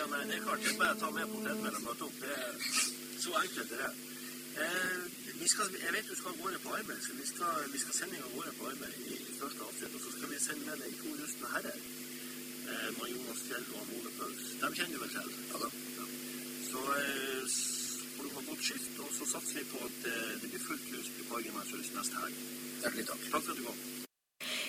Ja, nei, det er klart. Jeg bare tar med potetmel og møte opp. Det er så enkelt det er. Jeg vet du skal gå på arbeid, så vi skal sende av gårde på arbeid i første avsnitt, og så skal vi sende med deg 2 rustne herrer. Med Jonas Fjell og Ole Paus. De kjenner du vel selv? Ja da. Ja. Så får du ha godt skift, og så satser vi på at det blir fullt hus på Borgermannshuset neste helg. Hjertelig takk. Takk for at du kom.